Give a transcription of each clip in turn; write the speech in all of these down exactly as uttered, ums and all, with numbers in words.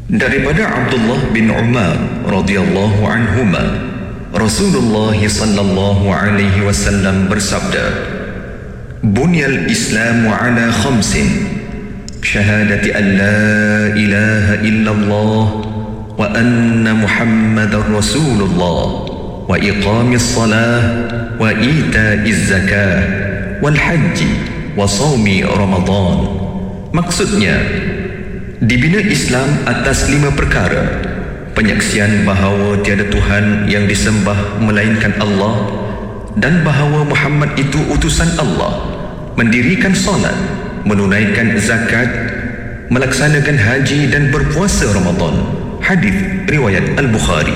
Daripada Abdullah bin Umar radhiyallahu anhuma, Rasulullah sallallahu alaihi wasallam bersabda, "Bunyal Islamu ala khamsin, syahadati an la ilaha illallah wa anna Muhammadar Rasulullah wa iqamis salah wa ita'iz zakah wal haji wa shaumi Ramadan." Maksudnya, dibina Islam atas lima perkara: penyaksian bahawa tiada Tuhan yang disembah melainkan Allah, dan bahawa Muhammad itu utusan Allah, mendirikan solat, menunaikan zakat, melaksanakan haji dan berpuasa Ramadan. Hadis riwayat Al-Bukhari.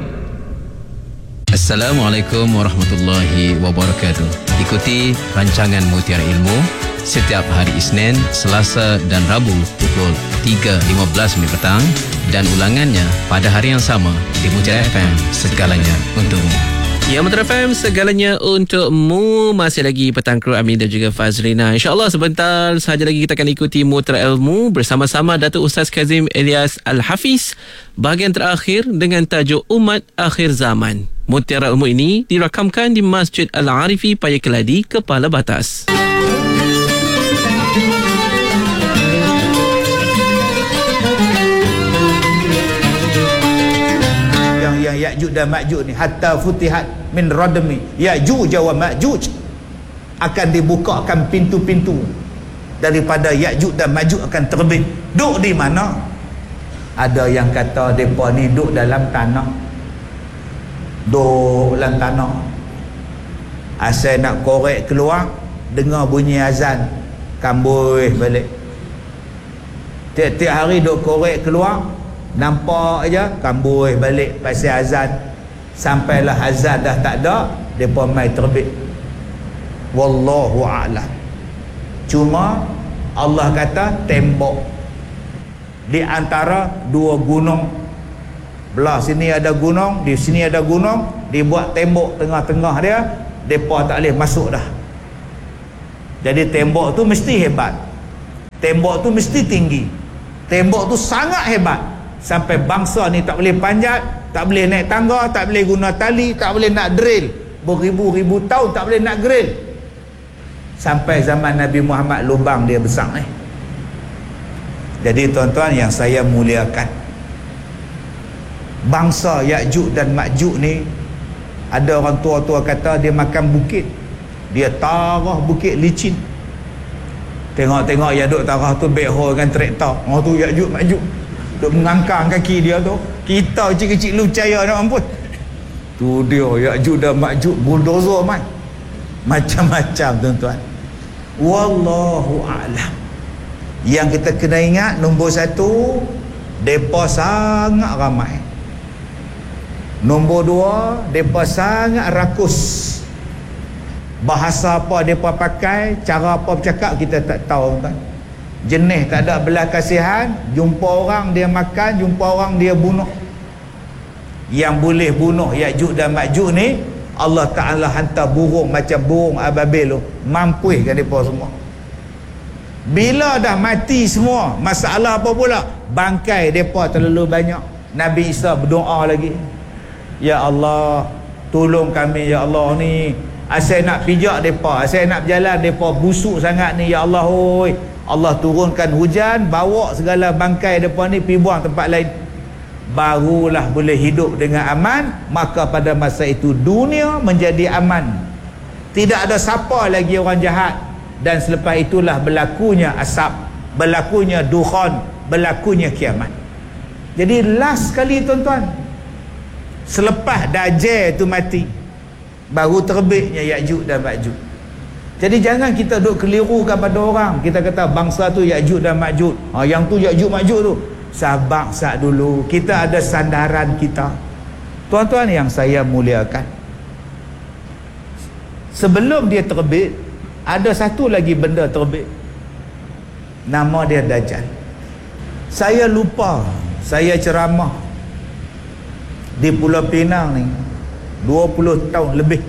Assalamualaikum warahmatullahi wabarakatuh. Ikuti rancangan Mutiara Ilmu setiap hari Isnin, Selasa dan Rabu pukul tiga lima belas minit petang, dan ulangannya pada hari yang sama di Mutiara F M, segalanya untukmu. Ya, Mutiara F M, segalanya untukmu. Masih lagi petang kru Amin dan juga Fazrina. InsyaAllah sebentar sahaja lagi kita akan ikuti Mutiara Ilmu bersama-sama Datuk Ustaz Kazim Ilyas Al-Hafiz, bahagian terakhir dengan tajuk Umat Akhir Zaman. Mutiara Ilmu ini dirakamkan di Masjid Al-Arifi Payakeladi, Kepala Batas. Yang Ya'juj dan Ma'juj ni, hatta futihat min radmi Ya'juj wa Ma'juj, akan dibukakan pintu-pintu daripada Ya'juj dan Ma'juj akan terbit. Duk di mana? Ada yang kata depa ni duk dalam tanah. Duk dalam tanah. Asal nak korek keluar, dengar bunyi azan, kambui balik. Tiap-tiap hari duk korek keluar, nampak aja kambui balik pasal azan. Sampailah azan dah tak ada, depa mai terbit. Wallahu a'lam. Cuma Allah kata tembok di antara dua gunung, belah sini ada gunung, di sini ada gunung, dibuat tembok tengah-tengah dia, depa tak boleh masuk dah. Jadi tembok tu mesti hebat, tembok tu mesti tinggi, tembok tu sangat hebat, sampai bangsa ni tak boleh panjat, tak boleh naik tangga, tak boleh guna tali, tak boleh nak drill, beribu-ribu tahun tak boleh nak grill. Sampai zaman Nabi Muhammad lubang dia besar ni. Jadi tuan-tuan yang saya muliakan, bangsa Ya'juj dan Ma'juj ni, ada orang tua-tua kata dia makan bukit, dia tarah bukit licin. Tengok-tengok yang duk tarah tu backhoe dengan traktor, orang tu Ya'juj Ma'juj duk mengangkang kaki dia tu. Kita kecil-kecil lu percaya nak ampun. Tu dia Ya'juj dan Ma'juj, bulldozer mai. Macam-macam tuan-tuan. Wallahu a'lam. Yang kita kena ingat, nombor satu, depa sangat ramai. Nombor dua, depa sangat rakus. Bahasa apa depa pakai, cara apa bercakap kita tak tahu kan. Jenis tak ada belas kasihan, jumpa orang dia makan, jumpa orang dia bunuh. Yang boleh bunuh Ya'juj dan Ma'juj ni, Allah Ta'ala hantar burung macam burung ababil tu, mampuihkan depa semua. Bila dah mati semua, masalah apa pula? Bangkai depa terlalu banyak. Nabi Isa berdoa lagi, ya Allah, tolong kami ya Allah ni. Asal nak pijak depa, asal nak berjalan depa busuk sangat ni ya Allah. Oi, Allah turunkan hujan, bawa segala bangkai depa ni pergi buang tempat lain. Barulah boleh hidup dengan aman. Maka pada masa itu dunia menjadi aman. Tidak ada siapa lagi orang jahat. Dan selepas itulah berlakunya asap, berlakunya dukhan, berlakunya kiamat. Jadi last kali tuan-tuan, selepas Dajjal tu mati, baru terbitnya Ya'juj dan Ma'juj. Jadi jangan kita duk kelirukan pada orang. Kita kata bangsa tu Ya'juj dan Ma'juj, ha, yang tu Ya'juj Ma'juj tu. Sabar sat dulu, kita ada sandaran kita. Tuan-tuan yang saya muliakan, sebelum dia terbit, ada satu lagi benda terbit. Nama dia Dajjal. Saya lupa, saya ceramah di Pulau Pinang ni dua puluh tahun lebih.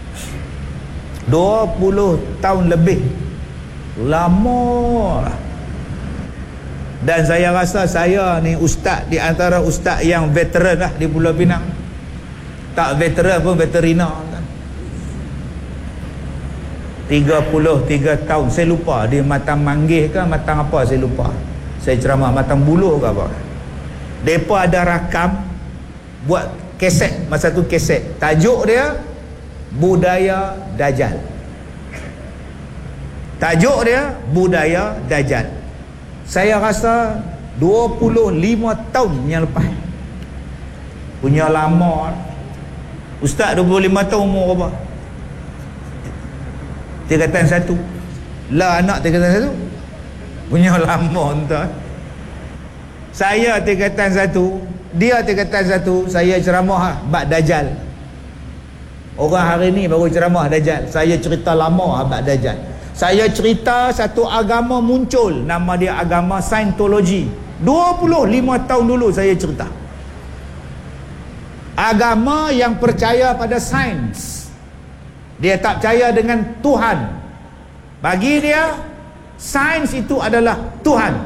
dua puluh tahun lebih. Lama lah. Dan saya rasa saya ni ustaz di antara ustaz yang veteran lah di Pulau Pinang. Tak veteran pun veterina kan. tiga puluh tiga tahun, saya lupa dia matang manggih ke matang apa, saya lupa. Saya ceramah matang buluh ke apa. Depa ada rakam buat keset, masa tu keset. Tajuk dia Budaya Dajjal. Tajuk dia Budaya Dajjal. Saya rasa dua puluh lima tahun yang lepas. Punya lama. Ustaz dua puluh lima tahun umur apa? Tingkatan satu. Lah anak tingkatan satu. Punya lama entah. Saya tingkatan satu, dia tingkatan satu, saya ceramah bab Dajjal. Orang hari ni baru ceramah Dajjal. Saya cerita lama bab Dajjal. Saya cerita satu agama muncul, nama dia agama Saintologi. dua puluh lima tahun dulu saya cerita. Agama yang percaya pada sains. Dia tak percaya dengan Tuhan. Bagi dia, sains itu adalah Tuhan.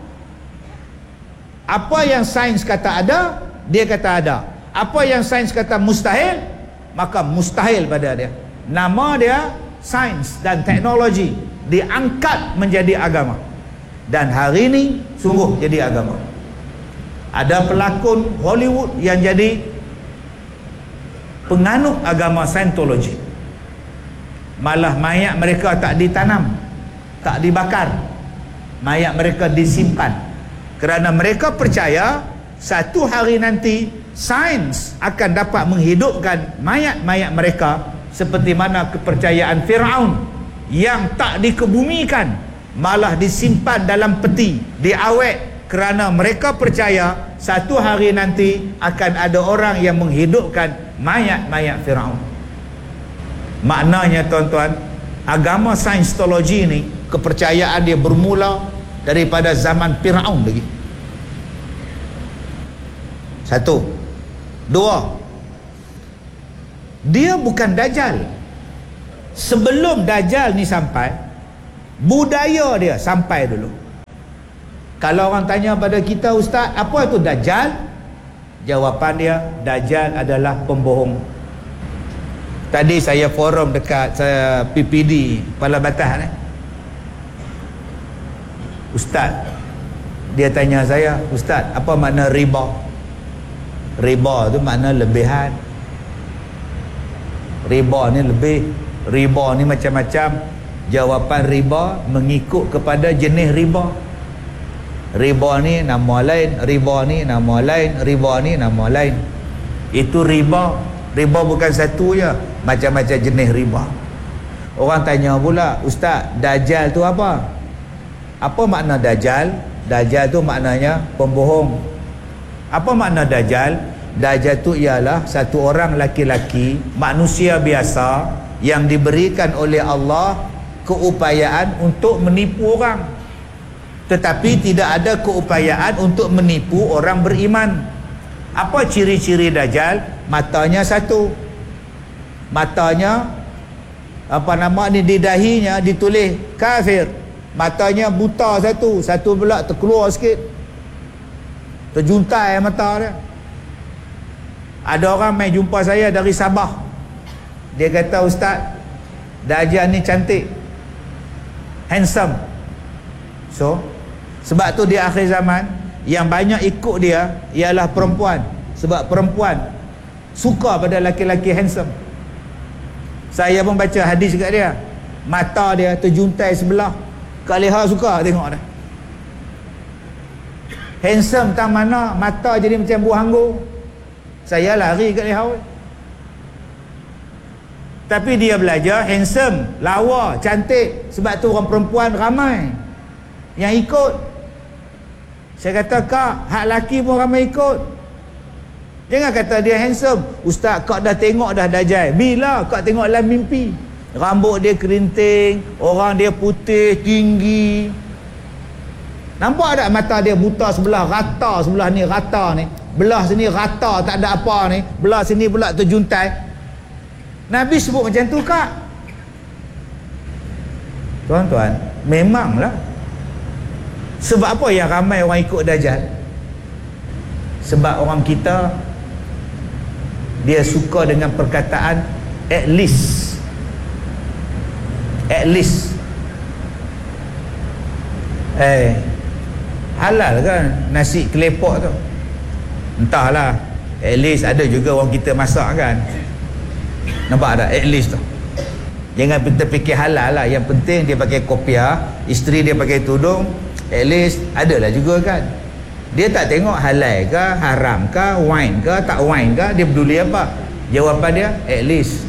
Apa yang sains kata ada, dia kata ada. Apa yang sains kata mustahil, maka mustahil pada dia. Nama dia sains dan teknologi diangkat menjadi agama. Dan hari ini sungguh jadi agama. Ada pelakon Hollywood yang jadi penganut agama Saintologi. Malah mayat mereka tak ditanam, tak dibakar. Mayat mereka disimpan. Kerana mereka percaya satu hari nanti sains akan dapat menghidupkan mayat-mayat mereka, seperti mana kepercayaan Firaun yang tak dikebumikan, malah disimpan dalam peti, diawet, kerana mereka percaya satu hari nanti akan ada orang yang menghidupkan mayat-mayat Firaun. Maknanya tuan-tuan, agama Saintologi ni kepercayaan dia bermula daripada zaman Firaun lagi. Satu. Dua, dia bukan Dajjal. Sebelum Dajjal ni sampai, budaya dia sampai dulu. Kalau orang tanya pada kita, ustaz, apa itu Dajjal? Jawapan dia, Dajjal adalah pembohong. Tadi saya forum dekat saya P P D Kepala Batas ni. Ustaz, dia tanya saya, ustaz, apa makna riba? Riba tu makna lebihan. Riba ni lebih. Riba ni macam-macam. Jawapan riba mengikut kepada jenis riba. Riba ni nama lain, riba ni nama lain, riba ni nama lain. Itu riba. Riba bukan satu je, macam-macam jenis riba. Orang tanya pula, ustaz, Dajjal tu apa? Apa makna Dajjal? Dajjal tu maknanya pembohong. Apa makna Dajjal? Dajjal tu ialah satu orang laki-laki, manusia biasa, yang diberikan oleh Allah keupayaan untuk menipu orang, tetapi tidak ada keupayaan untuk menipu orang beriman. Apa ciri-ciri Dajjal? Matanya satu, matanya apa nama ni, di dahinya ditulis kafir. Matanya buta satu, satu pula terkeluar sikit, terjuntai mata dia. Ada orang main jumpa saya dari Sabah. Dia kata, ustaz, Dajjal ni cantik, handsome. So sebab tu di akhir zaman yang banyak ikut dia ialah perempuan. Sebab perempuan suka pada laki-laki handsome. Saya pun baca hadis kat dia, mata dia terjuntai sebelah, Kak Leha suka tengok dia. Handsome tang mana, mata jadi macam buah anggur. Saya lari kat Leha. Tapi dia belajar handsome, lawa, cantik. Sebab tu orang perempuan ramai yang ikut. Saya kata, kak, hak laki pun ramai ikut. Jangan kata dia handsome. Ustaz, kak dah tengok dah Dajjal. Bila kak tengok dalam mimpi? Rambut dia kerinting, orang dia putih, tinggi. Nampak tak mata dia buta sebelah, rata sebelah ni, rata ni. Belah sini rata, tak ada apa ni. Belah sini pula terjuntai. Nabi sebut macam tu, kak. Tuan-tuan, memanglah Sebab apa yang ramai orang ikut Dajjal? Sebab orang kita dia suka dengan perkataan at least. At least. Eh, halal kan nasi kelepok tu? Entahlah. At least ada juga orang kita masak kan. Nampak tak? At least tu. Jangan kita fikir halal lah. Yang penting dia pakai kopiah, isteri dia pakai tudung. At least adalah juga kan. Dia tak tengok halal ke, haram ke, wine ke, tak wine ke, dia peduli apa? Jawapan dia at least.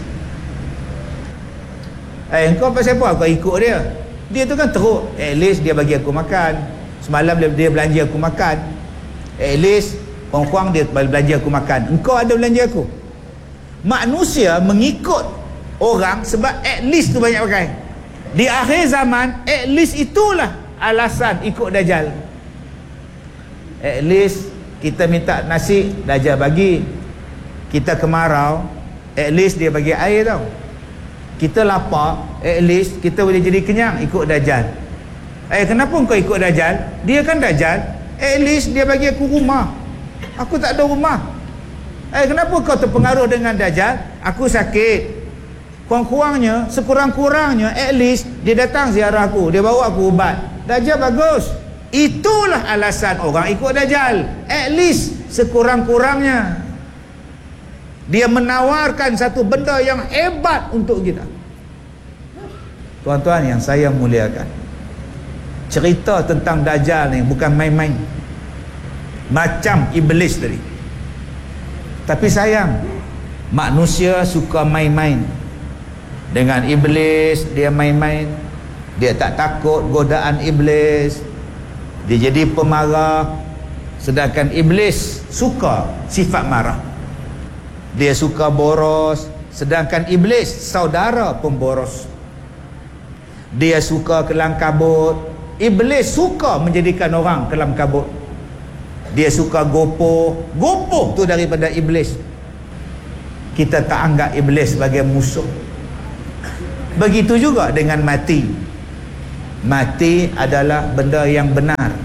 Eh, kau pasal apa kau ikut dia? Dia tu kan teruk. At least dia bagi aku makan. Semalam dia, dia belanja aku makan. At least kurang-kurang dia belanja aku makan. Engkau ada belanja aku. Manusia mengikut orang sebab at least tu banyak pakai. Di akhir zaman at least itulah alasan ikut Dajjal. At least kita minta nasi, Dajjal bagi. Kita kemarau, at least dia bagi air tau. Kita lapar, at least kita boleh jadi kenyang ikut Dajjal. Eh, kenapa kau ikut Dajjal? Dia kan Dajjal. At least dia bagi aku rumah. Aku tak ada rumah. Eh, kenapa kau terpengaruh dengan Dajjal? Aku sakit. Kurang-kurangnya, sekurang-kurangnya, at least dia datang ziarah aku, dia bawa aku ubat. Dajjal bagus. Itulah alasan orang ikut Dajjal. At least sekurang-kurangnya dia menawarkan satu benda yang hebat untuk kita. Tuan-tuan yang saya muliakan, cerita tentang Dajjal ni bukan main-main. Macam iblis tadi. Tapi sayang, manusia suka main-main dengan iblis. Dia main-main, dia tak takut godaan iblis, dia jadi pemarah. Sedangkan iblis suka sifat marah, dia suka boros. Sedangkan iblis saudara pemboros. Dia suka kelam kabut, iblis suka menjadikan orang kelam kabut. Dia suka gopoh, gopoh tu daripada iblis. Kita tak anggap iblis sebagai musuh. Begitu juga dengan mati. Mati adalah benda yang benar.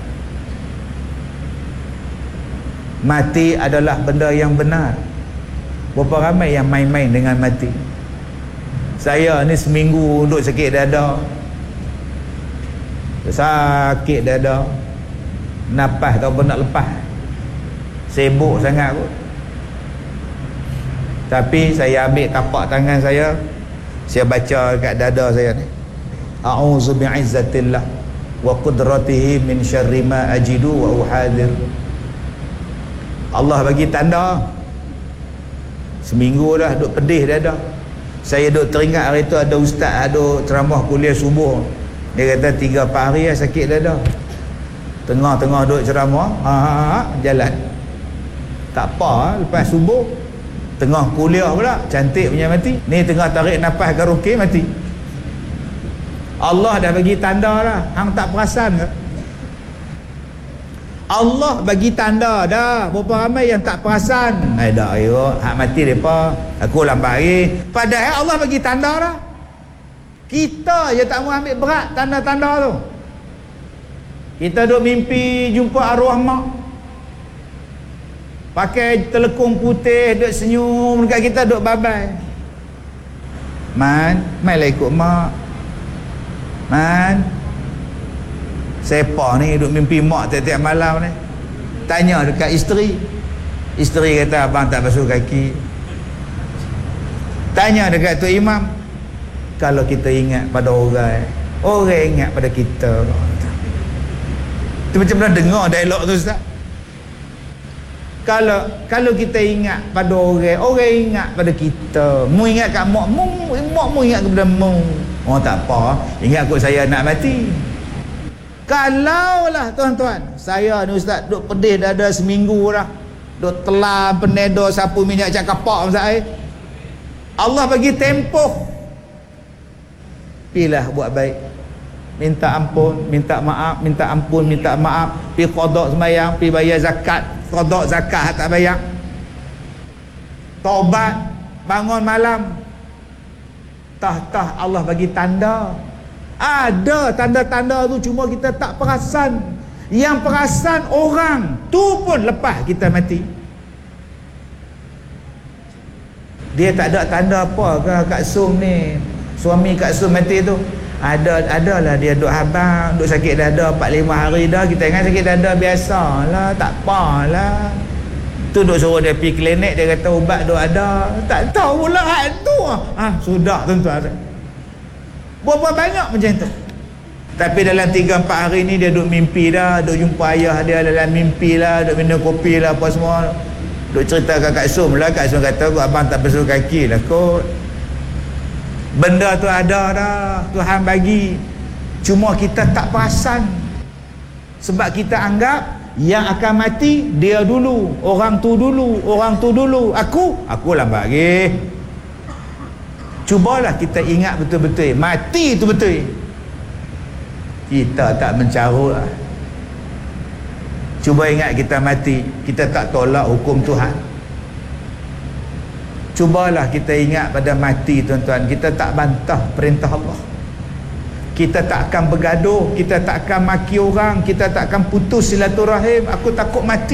Mati adalah benda yang benar. Berapa ramai yang main-main dengan mati? Saya ni seminggu duduk sakit dada. Sakit dada. Napas tak apa nak lepas. Sibuk sangat kot. Tapi saya ambil tapak tangan saya, saya baca kat dada saya ni, a'udzu bi'izzatillah wa qudratihi min syarri ma ajidu wa uhadir. Allah bagi tanda. Seminggu dah duk pedih dada. Saya duk teringat hari tu ada ustaz ada ceramah kuliah subuh. Dia kata tiga empat hari lah sakit dada. Tengah-tengah duk ceramah, ha, ha, ha, jalan. Tak apa, lepas subuh tengah kuliah pula, cantik punya mati. Ni tengah tarik nafas karaoke mati. Allah dah bagi tanda lah. Hang tak perasan ke? Allah bagi tanda dah. Berapa ramai yang tak perasan? Eh dah ayo, hak mati depa. Aku lambat lagi. Padahal Allah bagi tanda dah. Kita je tak mau ambil berat tanda-tanda tu. Kita duk mimpi jumpa arwah mak, pakai telekung putih, duk senyum dekat kita, duk babai. Man, mainlah ikut mak. Man, siapa ni duk mimpi mak tiap-tiap malam ni? Tanya dekat isteri. Isteri kata abang tak basuh kaki. Tanya dekat Tok Imam. Kalau kita ingat pada orang, orang ingat pada kita. Itu macam mana dengar dialog tu Ustaz? Kalau kalau kita ingat pada orang, orang ingat pada kita. Mu ingat kat mak mu, mak mu ingat kepada mu. Oh tak apa, ingat kot saya nak mati. Kalaulah tuan-tuan, saya ni Ustaz duk pedih dada seminggu dah, duk telan penedo sapu minyak cak kapak Ustaz eh. Allah bagi tempoh. Pilah buat baik. Minta ampun, minta maaf, minta ampun, minta maaf, pi qada sembahyang, pi bayar zakat, qada zakat tak bayar. Taubat, bangun malam. Tah-tah Allah bagi tanda. Ada tanda-tanda tu cuma kita tak perasan. Yang perasan orang tu pun lepas kita mati. Dia tak ada tanda apa ke Kak Sum ni, suami Kak Sum mati tu. Ada adalah dia duk habang, duk sakit dada empat lima hari dah. Kita ingat sakit dada biasalah, tak apalah. Tu duk suruh dia pergi klinik, dia kata ubat duk ada. Tak tahu pula hak tu. Ah, sudah tuan-tuan. Berapa banyak macam tu. Tapi dalam tiga empat hari ni dia duk mimpi dah, duk jumpa ayah dia dalam mimpi lah, duk minum kopi lah apa semua. Duk cerita kat Kak Sum lah. Kak Sum kata abang tak basuh kaki lah kot. Benda tu ada dah, Tuhan bagi. Cuma kita tak perasan. Sebab kita anggap yang akan mati dia dulu, orang tu dulu, orang tu dulu. Aku, aku lambat lagi. Cubalah kita ingat betul-betul, mati tu betul. Kita tak mencarut lah. Cuba ingat kita mati, kita tak tolak hukum Tuhan. Cubalah kita ingat pada mati tuan-tuan, kita tak bantah perintah Allah. Kita tak akan bergaduh, kita tak akan maki orang, kita tak akan putus silaturahim. Aku takut mati.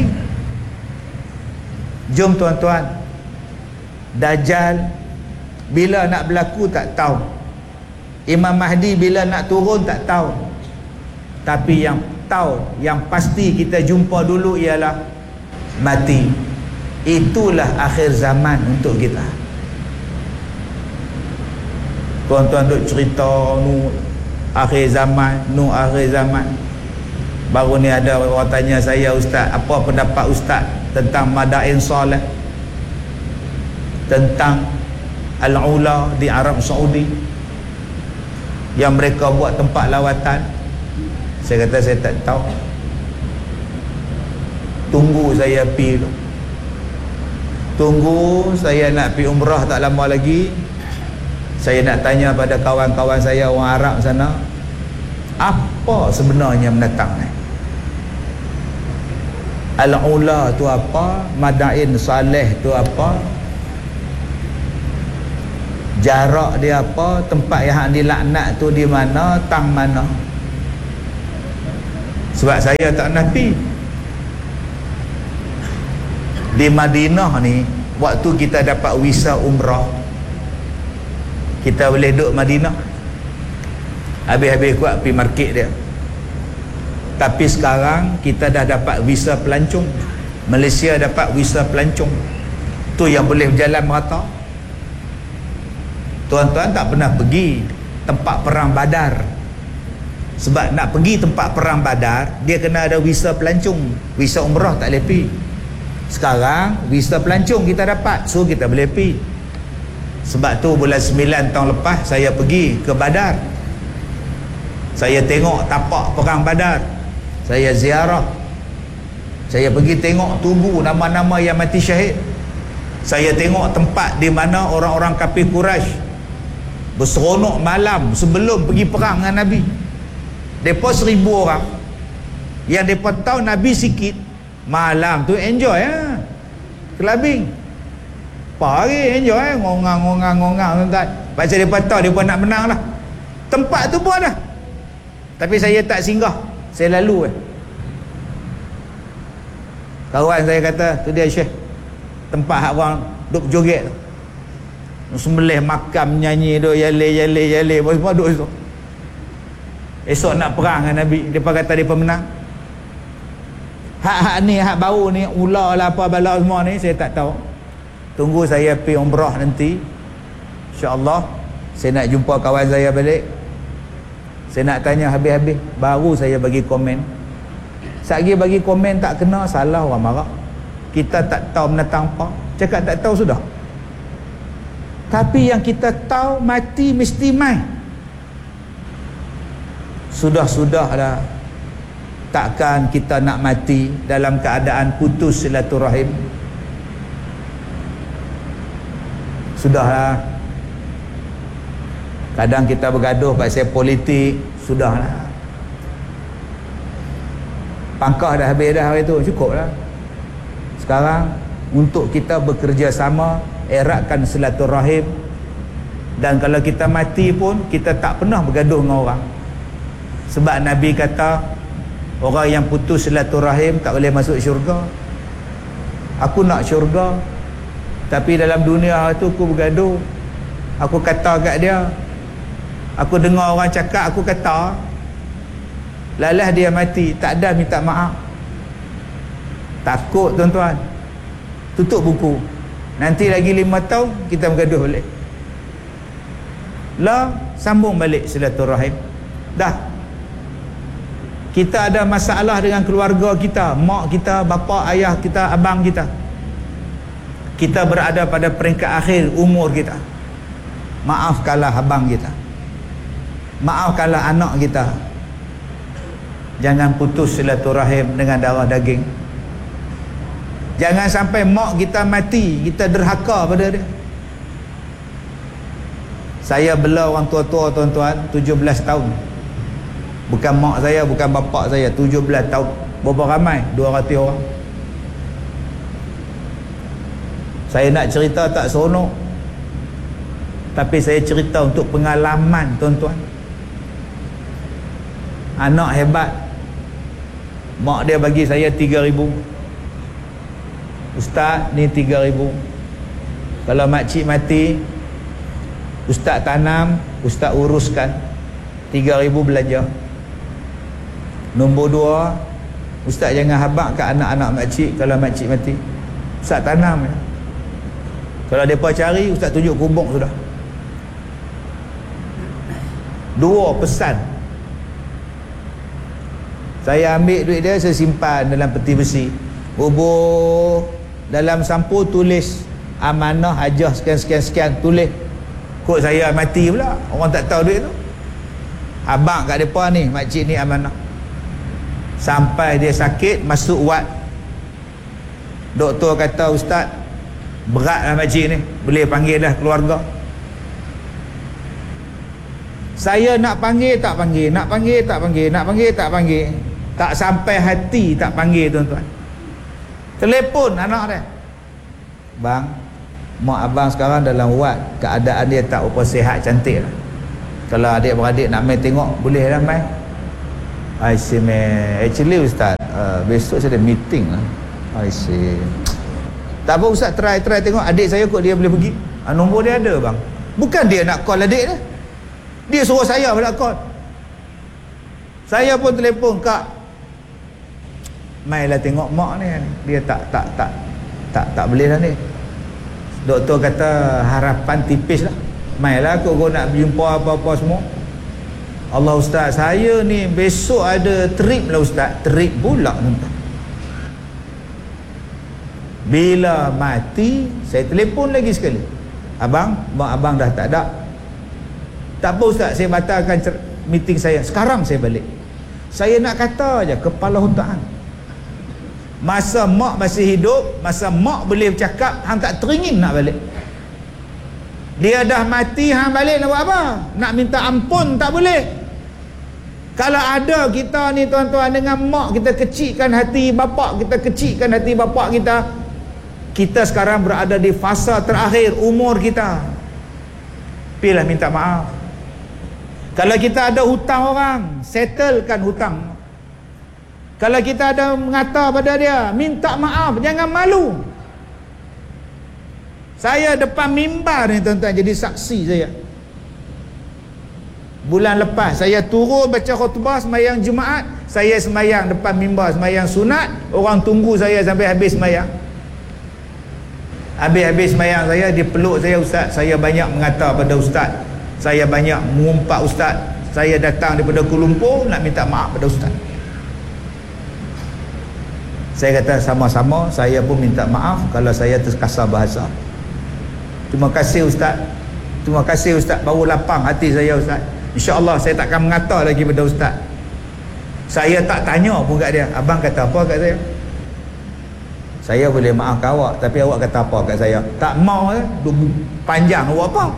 Jom tuan-tuan, Dajjal bila nak berlaku tak tahu, Imam Mahdi bila nak turun tak tahu. Tapi yang tahu, yang pasti kita jumpa dulu ialah mati. Itulah akhir zaman untuk kita. Tuan-tuan duk cerita nu akhir zaman, nu akhir zaman. Baru ni ada orang tanya saya, ustaz, apa pendapat ustaz tentang Madain Saleh, tentang Al-Ula di Arab Saudi yang mereka buat tempat lawatan. Saya kata saya tak tahu. Tunggu saya pergi tu. Tunggu saya nak pergi umrah tak lama lagi. Saya nak tanya pada kawan-kawan saya orang Arab sana, apa sebenarnya mendatang ni? Al-Ula tu apa? Madain Saleh tu apa? Jarak dia apa? Tempat yang dilaknat tu di mana? Tang mana? Sebab saya tak nak pergi. Di Madinah ni, waktu kita dapat visa umrah, kita boleh duduk Madinah, habis-habis kuat pergi market dia. Tapi sekarang kita dah dapat visa pelancong. Malaysia dapat visa pelancong, tu yang boleh berjalan merata. Tuan-tuan tak pernah pergi tempat perang Badar. Sebab nak pergi tempat perang Badar, dia kena ada visa pelancong. Visa umrah tak boleh pergi. Sekarang visa pelancong kita dapat, so kita boleh pergi. Sebab tu bulan sembilan tahun lepas saya pergi ke Badar. Saya tengok tapak perang Badar, saya ziarah, saya pergi tengok tugu nama-nama yang mati syahid. Saya tengok tempat di mana orang-orang kafir Quraisy berseronok malam sebelum pergi perang dengan Nabi. Mereka seribu orang, yang mereka tahu Nabi sikit, malam tu enjoy ya, clubbing pagi enjoy ya, ngongang-ngongang-ngongang tuan-tuan. Baca mereka tahu mereka nak menang lah. Tempat tu pun dah, tapi saya tak singgah, saya lalu eh. Kawan saya kata tu dia Syekh, tempat hak orang duk joget tu, sembelih makam, nyanyi duk yale-yale-yale semua duk situ. Esok nak perang dengan Nabi, mereka kata mereka menang. Hak-hak ni, hak bau ni, ular lah apa bala semua ni, saya tak tahu. Tunggu saya pergi umrah nanti, InsyaAllah saya nak jumpa kawan saya balik, saya nak tanya habis-habis, baru saya bagi komen. Satgi bagi komen tak kena, salah orang marah. Kita tak tahu mendatang apa, cakap tak tahu sudah. Tapi yang kita tahu, mati mesti mai. Sudah-sudah dah. Takkan kita nak mati dalam keadaan putus silaturahim. Sudahlah. Kadang kita bergaduh pasal politik, sudahlah. Pangkah dah habis dah hari tu, cukup lah. Sekarang untuk kita bekerjasama, eratkan silaturahim. Dan kalau kita mati pun, kita tak pernah bergaduh dengan orang. Sebab Nabi kata, Orang yang putus silaturahim tak boleh masuk syurga. Aku nak syurga, tapi dalam dunia tu aku bergaduh. Aku kata kat dia, aku dengar orang cakap, aku kata, lalas dia mati, tak ada minta maaf. Takut tuan-tuan. Tutup buku. Nanti lagi lima tahun kita bergaduh balik. Lah, sambung balik silaturahim. Dah. Kita ada masalah dengan keluarga kita, mak kita, bapa, ayah kita, abang kita. Kita berada pada peringkat akhir umur kita. Maafkanlah abang kita. Maafkanlah anak kita. Jangan putus silaturahim dengan darah daging. Jangan sampai mak kita mati, kita derhaka pada dia. Saya bela orang tua-tua tuan-tuan tujuh belas tahun. Bukan mak saya, bukan bapak saya, tujuh belas tahun. Berapa ramai? dua ratus orang. Saya nak cerita tak seronok, tapi saya cerita untuk pengalaman tuan-tuan. Anak hebat, mak dia bagi saya tiga ribu. Ustaz, ni tiga ribu. Kalau makcik mati, ustaz tanam, ustaz uruskan. Tiga ribu belanja. Nombor dua, ustaz jangan habak kat anak-anak makcik kalau makcik mati. Ustaz tanam ya. Kalau mereka cari, ustaz tunjuk kubur sudah. Dua pesan. Saya ambil duit dia, saya simpan dalam peti besi. Bubur dalam sampul, tulis amanah hajah sekian-sekian-sekian, tulis. Kod saya mati pula, orang tak tahu duit tu. Abang kat mereka ni, makcik ni amanah. Sampai dia sakit, masuk wad. Doktor kata, ustaz, beratlah makcik ni, boleh panggil dah keluarga. Saya nak panggil tak panggil, nak panggil tak panggil, nak panggil tak panggil. Tak sampai hati tak panggil tuan-tuan. Telefon anak dia, bang, mak abang sekarang dalam wad, keadaan dia tak apa sihat, cantik lah. Kalau adik-beradik nak main tengok, boleh lah main. I see man, actually ustaz, uh, besok saya ada meeting lah. I see. Tak apa ustaz, try try tengok adik saya kot dia boleh pergi. Ha, nombor dia ada bang. Bukan dia nak call adik dia, dia suruh saya pula call. Saya pun telefon, kak, mainlah tengok mak ni, dia tak tak tak tak tak boleh lah ni. Doktor kata harapan tipis lah. Mainlah kau, kau nak jumpa apa-apa semua. Allah ustaz, saya ni besok ada trip lah ustaz. Trip pula tuan-tuan. Bila mati, saya telefon lagi sekali. Abang, mak abang dah tak ada. Tak apa ustaz, saya batalkan meeting saya. Sekarang saya balik. Saya nak kata aja, kepala hutan. Masa mak masih hidup, masa mak boleh bercakap, hang tak teringin nak balik. Dia dah mati, hang balik nak buat apa? Nak minta ampun tak boleh. Kalau ada kita ni tuan-tuan, dengan mak kita kecilkan hati bapak kita, kecilkan hati bapak kita. Kita sekarang berada di fasa terakhir umur kita. Pilih minta maaf. Kalau kita ada hutang orang, settlekan hutang. Kalau kita ada mengata pada dia, minta maaf, jangan malu. Saya depan mimbar ni tuan-tuan, jadi saksi saya. Bulan lepas saya turun baca khutbah sembahyang Jumaat, saya sembahyang depan mimbar, sembahyang sunat, orang tunggu saya sampai habis sembahyang. Habis-habis sembahyang saya, dia peluk saya, ustaz, saya banyak mengata pada ustaz, saya banyak mengumpat ustaz, saya datang daripada Kuala Lumpur nak minta maaf pada ustaz. Saya kata sama-sama, saya pun minta maaf kalau saya terkasar bahasa. Terima kasih ustaz, terima kasih ustaz, baru lapang hati saya ustaz. InsyaAllah saya takkan mengata lagi pada ustaz. Saya tak tanya pun kat dia, abang kata apa kat saya? Saya boleh maafkan awak, tapi awak kata apa kat saya? Tak mau eh, panjang awak apa?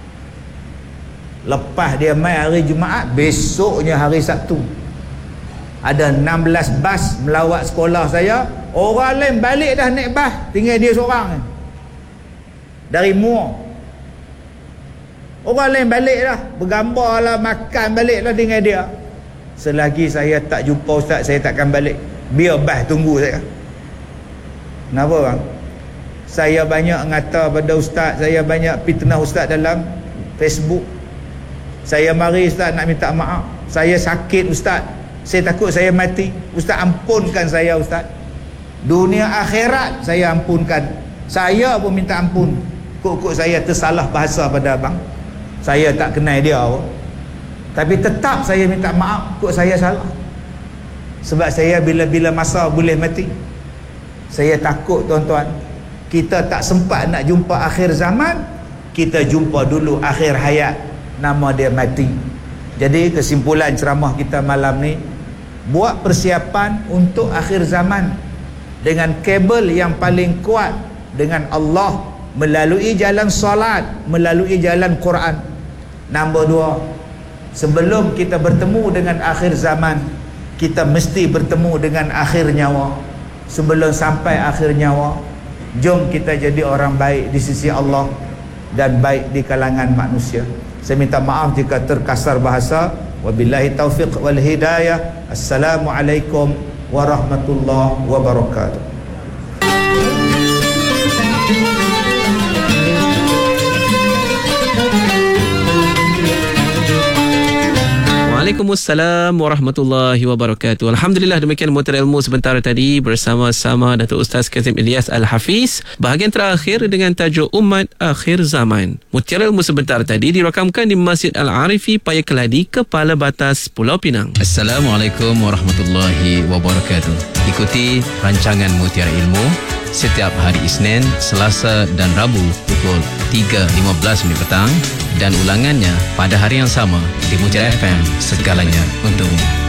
Lepas dia mai hari Jumaat, besoknya hari Sabtu, ada enam belas bas melawat sekolah saya. Orang lain balik dah naik bas, tinggal dia seorang dari Muar. Orang lain balik dah, bergambar lah, makan balik lah, tinggal dia. selagi saya tak jumpa ustaz, saya takkan balik. Biar bah tunggu saya. Kenapa bang? Saya banyak ngata pada ustaz, saya banyak fitnah ustaz dalam Facebook. Saya mari ustaz nak minta maaf, saya sakit ustaz, saya takut saya mati. Ustaz ampunkan saya ustaz. Dunia akhirat saya ampunkan. Saya pun minta ampun. Kok-kok saya tersalah bahasa pada abang. Saya tak kenal dia pun. Tapi tetap saya minta maaf, kok saya salah. Sebab saya bila-bila masa boleh mati. Saya takut tuan-tuan, kita tak sempat nak jumpa akhir zaman, kita jumpa dulu akhir hayat, nama dia mati. Jadi kesimpulan ceramah kita malam ni, buat persiapan untuk akhir zaman dengan kabel yang paling kuat dengan Allah, melalui jalan solat, melalui jalan Quran. Nombor dua, sebelum kita bertemu dengan akhir zaman, kita mesti bertemu dengan akhir nyawa. Sebelum sampai akhir nyawa, jom kita jadi orang baik di sisi Allah dan baik di kalangan manusia. Saya minta maaf jika terkasar bahasa. Wabillahi taufiq wal hidayah. Assalamualaikum warahmatullahi wabarakatuh. Waalaikumsalam warahmatullahi wabarakatuh. Alhamdulillah, demikian Mutiara Ilmu sebentar tadi bersama-sama Datuk Ustaz Kazim Ilyas Al-Hafiz. Bahagian terakhir dengan tajuk Umat Akhir Zaman. Mutiara Ilmu sebentar tadi dirakamkan di Masjid Al-Arifi, Paya Keladi, Kepala Batas, Pulau Pinang. Assalamualaikum warahmatullahi wabarakatuh. Ikuti rancangan Mutiara Ilmu setiap hari Isnin, Selasa dan Rabu pukul tiga lima belas minit petang dan ulangannya pada hari yang sama di Mutiara F M. Segalanya untukmu.